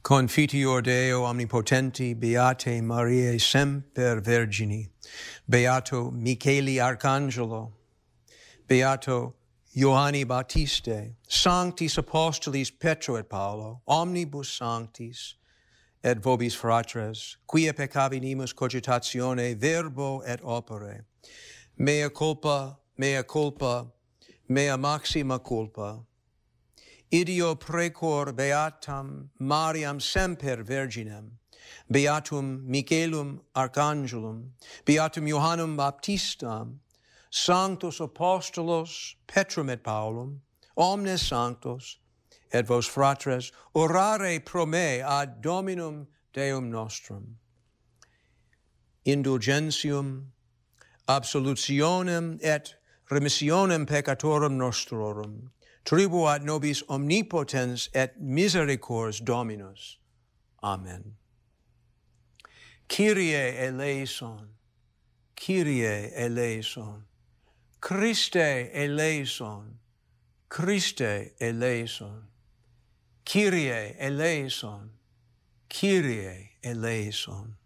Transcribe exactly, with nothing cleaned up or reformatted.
Confiteor Deo omnipotenti, beate Mariae semper Virgini, beato Micheli Arcangelo, beato Ioanni Baptiste, sanctis apostolis Petro et Paolo, omnibus sanctis, et vobis fratres, quia peccavinimus cogitatione, verbo et opere, mea culpa, mea culpa, mea maxima culpa, ideo precor beatam Mariam semper Virginem, beatum Michelum Archangelum, beatum Johannem Baptistam, sanctos apostolos Petrum et Paulum, omnes sanctos, et vos fratres, orare pro me ad Dominum Deum nostrum. Indulgentium, absolutionem et remissionem peccatorum nostrorum, tribuat nobis omnipotens et misericors Dominus. Amen. Kyrie eleison, Kyrie eleison, Christe eleison, Christe eleison, Kyrie eleison, Kyrie eleison.